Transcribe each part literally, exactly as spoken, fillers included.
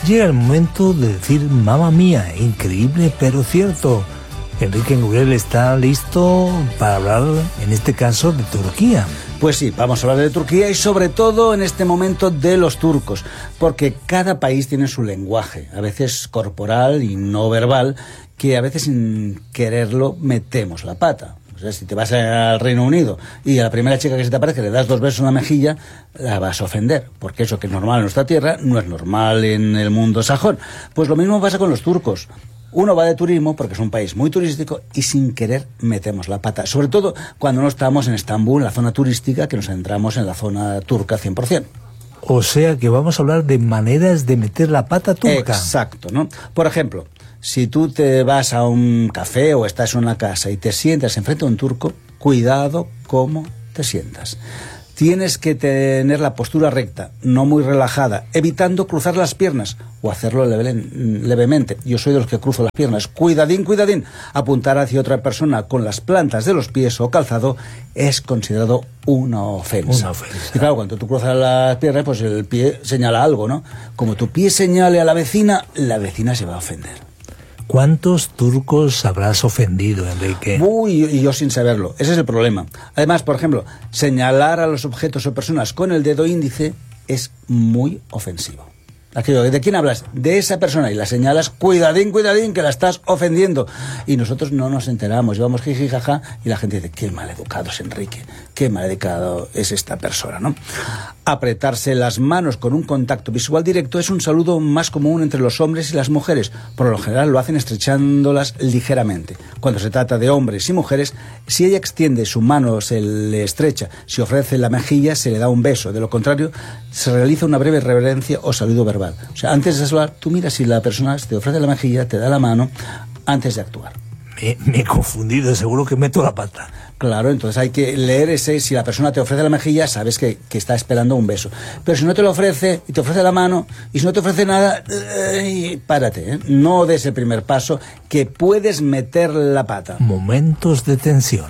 Llega el momento de decir mamma mía, increíble pero cierto. Enrique Engurel está listo para hablar, en este caso, de Turquía. Pues sí, vamos a hablar de Turquía y sobre todo en este momento de los turcos, porque cada país tiene su lenguaje, a veces corporal y no verbal, que a veces sin quererlo metemos la pata. O sea, si te vas al Reino Unido y a la primera chica que se te aparece le das dos besos en la mejilla, la vas a ofender, porque eso que es normal en nuestra tierra no es normal en el mundo sajón. Pues lo mismo pasa con los turcos. Uno va de turismo porque es un país muy turístico y sin querer metemos la pata. Sobre todo cuando no estamos en Estambul, en la zona turística, que nos centramos en la zona turca cien por ciento. O sea que vamos a hablar de maneras de meter la pata turca. Exacto, ¿no? Por ejemplo, si tú te vas a un café o estás en una casa y te sientas enfrente de un turco, cuidado cómo te sientas. Tienes que tener la postura recta, no muy relajada, evitando cruzar las piernas o hacerlo leve, levemente. Yo soy de los que cruzo las piernas. Cuidadín, cuidadín. Apuntar hacia otra persona con las plantas de los pies o calzado es considerado una ofensa. Una ofensa. Y claro, cuando tú cruzas las piernas, pues el pie señala algo, ¿no? Como tu pie señale a la vecina, la vecina se va a ofender. ¿Cuántos turcos habrás ofendido, Enrique? Uy, y yo sin saberlo. Ese es el problema. Además, por ejemplo, señalar a los objetos o personas con el dedo índice es muy ofensivo. Aquello, ¿de quién hablas? De esa persona y la señalas, cuidadín, cuidadín, que la estás ofendiendo. Y nosotros no nos enteramos, llevamos jiji, jaja, y la gente dice, qué maleducado es Enrique, qué maleducado es esta persona, ¿no? Apretarse las manos con un contacto visual directo es un saludo más común entre los hombres y las mujeres. Por lo general lo hacen estrechándolas ligeramente. Cuando se trata de hombres y mujeres, si ella extiende su mano, se le estrecha. Si ofrece la mejilla, se le da un beso. De lo contrario, se realiza una breve reverencia o saludo verbal. O sea, antes de hablar, tú miras si la persona te ofrece la mejilla, te da la mano, antes de actuar. Me, me he confundido, seguro que meto la pata. Claro, entonces hay que leer ese, si la persona te ofrece la mejilla, sabes que, que está esperando un beso. Pero si no te lo ofrece, y te ofrece la mano, y si no te ofrece nada, eh, párate, ¿eh? No des el primer paso, que puedes meter la pata. Momentos de tensión.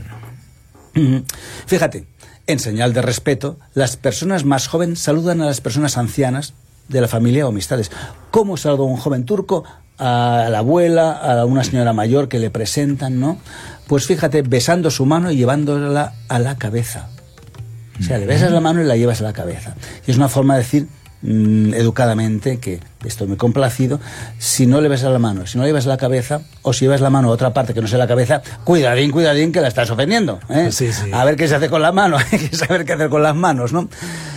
Fíjate, en señal de respeto, las personas más jóvenes saludan a las personas ancianas de la familia o amistades. ¿Cómo saluda un joven turco a la abuela, a una señora mayor que le presentan, ¿no? Pues fíjate, besando su mano y llevándola a la cabeza. O sea, le besas la mano y la llevas a la cabeza. Y es una forma de decir mmm, educadamente que estoy muy complacido. Si no le besas la mano, si no le llevas a la cabeza, o si llevas la mano a otra parte que no sea la cabeza, cuidadín, cuidadín, que la estás ofendiendo, ¿eh? Sí, sí. A ver qué se hace con la mano, hay que saber qué hacer con las manos, ¿no?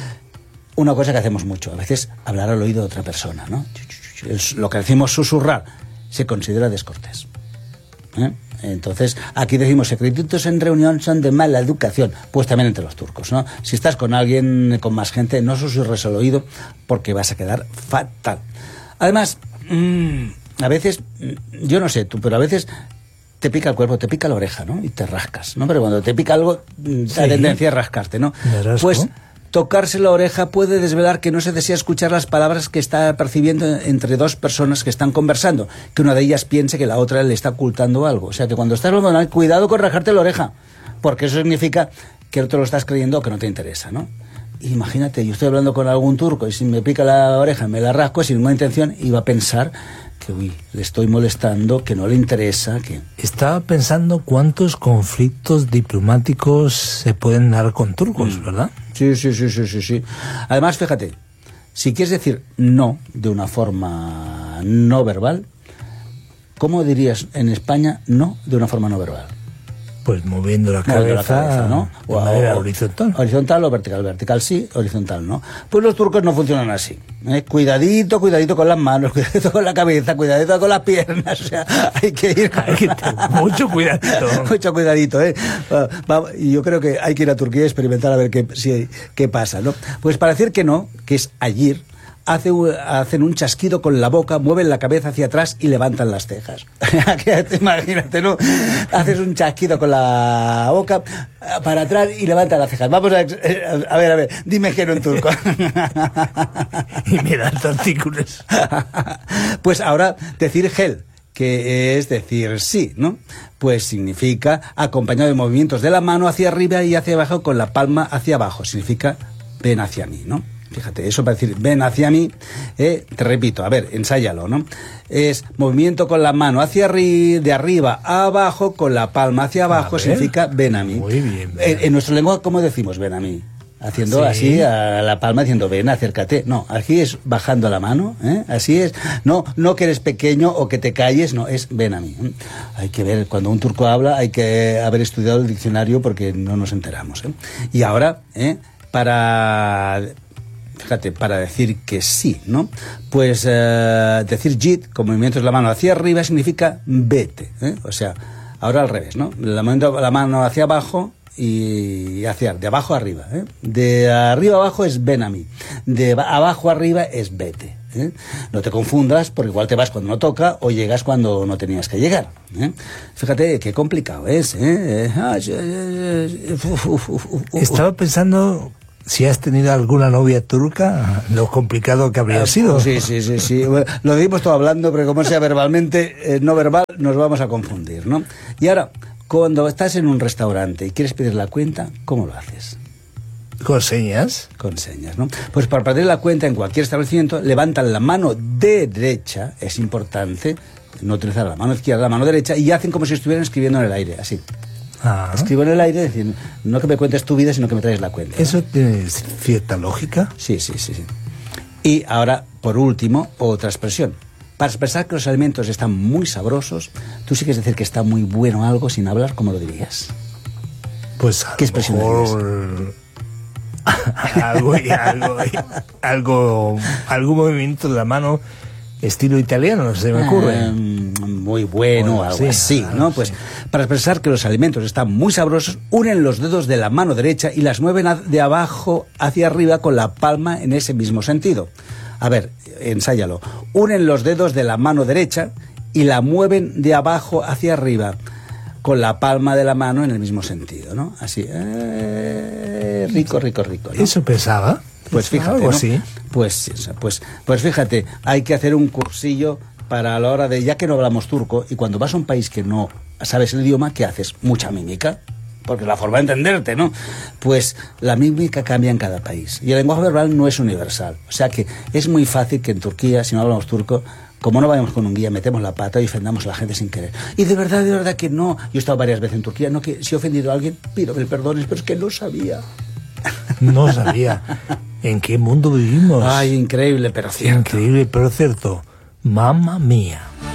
Una cosa que hacemos mucho, a veces hablar al oído de otra persona, ¿no? Lo que decimos susurrar se considera descortés, ¿eh? Entonces, aquí decimos, secretitos en reunión son de mala educación, pues también entre los turcos, ¿no? Si estás con alguien, con más gente, no susurres al oído porque vas a quedar fatal. Además, mmm, a veces, yo no sé tú, pero a veces te pica el cuerpo, te pica la oreja, ¿no? Y te rascas, ¿no? Pero cuando te pica algo, sí, la tendencia es rascarte, ¿no? Pues tocarse la oreja puede desvelar que no se desea escuchar las palabras que está percibiendo entre dos personas que están conversando, que una de ellas piense que la otra le está ocultando algo. O sea, que cuando estás hablando, cuidado con rascarte la oreja, porque eso significa que el otro lo estás creyendo o que no te interesa, ¿no? Imagínate, yo estoy hablando con algún turco y si me pica la oreja, me la rasco sin ninguna intención y va a pensar que, uy, le estoy molestando, que no le interesa, que... Estaba pensando cuántos conflictos diplomáticos se pueden dar con turcos, mm. ¿verdad? Sí, sí, sí, sí, sí, sí. Además, fíjate, si quieres decir no de una forma no verbal, ¿cómo dirías en España no de una forma no verbal? Pues moviendo la cabeza, la cabeza, ¿no? De o, manera horizontal. Horizontal o vertical. Vertical sí, horizontal no. Pues los turcos no funcionan así, ¿eh? Cuidadito, cuidadito con las manos, cuidadito con la cabeza, cuidadito con las piernas. O sea, hay que ir... Hay que tener mucho cuidadito. Mucho cuidadito, ¿eh? Y yo creo que hay que ir a Turquía a experimentar a ver qué, si, qué pasa, ¿no? Pues para decir que no, que es ayer... Hace, hacen un chasquido con la boca, mueven la cabeza hacia atrás y levantan las cejas. Imagínate, ¿no? Haces un chasquido con la boca para atrás y levantan las cejas. Vamos a, a ver, a ver, dime que no en turco. Y me das artículos. Pues ahora decir gel, que es decir sí, ¿no? Pues significa acompañado de movimientos de la mano hacia arriba y hacia abajo con la palma hacia abajo. Significa ven hacia mí, ¿no? Fíjate, eso para decir, ven hacia mí, eh, te repito, a ver, ensáyalo, ¿no? Es movimiento con la mano hacia arriba, de arriba a abajo, con la palma hacia abajo, significa ven a mí. Muy bien. En, en nuestro lenguaje, ¿cómo decimos ven a mí? Haciendo ¿sí? así a la palma, diciendo ven, acércate. No, aquí es bajando la mano, ¿eh? Así es. No, no que eres pequeño o que te calles, no, es ven a mí. Hay que ver, cuando un turco habla, hay que haber estudiado el diccionario porque no nos enteramos, ¿eh? Y ahora, ¿eh? para... Fíjate, para decir que sí, ¿no? Pues eh, decir jit, con movimientos de la mano hacia arriba, significa vete, ¿eh? O sea, ahora al revés, ¿no? La mano, la mano hacia abajo y hacia, de abajo a arriba, ¿eh? De arriba a abajo es ven a mí, de abajo a arriba es vete, ¿eh? No te confundas, porque igual te vas cuando no toca o llegas cuando no tenías que llegar, ¿eh? Fíjate qué complicado es, ¿eh? Estaba pensando... Si has tenido alguna novia turca, lo complicado que habría ah, sido. Sí, sí, sí, sí. Lo dimos todo hablando, pero como sea verbalmente, eh, no verbal, nos vamos a confundir, ¿no? Y ahora, cuando estás en un restaurante y quieres pedir la cuenta, ¿cómo lo haces? ¿Con señas? Con señas, ¿no? Pues para pedir la cuenta en cualquier establecimiento, levantan la mano derecha, es importante no utilizar la mano izquierda, la mano derecha, y hacen como si estuvieran escribiendo en el aire, así. Ah. Escribo en el aire, decir, no que me cuentes tu vida, sino que me traes la cuenta, ¿no? ¿Eso tiene cierta lógica? Sí, sí, sí, sí. Y ahora, por último, otra expresión. Para expresar que los alimentos están muy sabrosos, tú sí quieres decir que está muy bueno algo sin hablar, ¿cómo lo dirías? Pues a ¿qué expresión mejor... algo, algo, algo, algún movimiento de la mano estilo italiano, no se me ocurre. Eh, muy bueno, bueno, algo sí, así, ¿no? Algo, pues sí. Para expresar que los alimentos están muy sabrosos, unen los dedos de la mano derecha y las mueven de abajo hacia arriba con la palma en ese mismo sentido. A ver, ensáyalo. Unen los dedos de la mano derecha y la mueven de abajo hacia arriba con la palma de la mano en el mismo sentido, ¿no? Así, eh, rico, rico, rico, ¿no? ¿Eso pesaba? Pues fíjate, algo ¿no? así. Pues, pues, pues fíjate, hay que hacer un cursillo para la hora de, ya que no hablamos turco, y cuando vas a un país que no sabes el idioma, ¿qué haces? Mucha mímica, porque es la forma de entenderte, ¿no? Pues la mímica cambia en cada país, y el lenguaje verbal no es universal, o sea que es muy fácil que en Turquía, si no hablamos turco, como no vayamos con un guía, metemos la pata y ofendamos a la gente sin querer. Y de verdad, de verdad que no. Yo he estado varias veces en Turquía, no que si he ofendido a alguien, pido que me perdones, pero es que no sabía. No sabía. ¿En qué mundo vivimos? Ay, increíble, pero cierto. Increíble, pero cierto. Mamma mía.